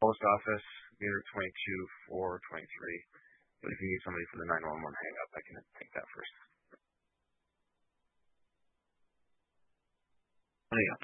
post office, meter 22-423. But if you need somebody for the 911 hang up, I can take that first. Hang up.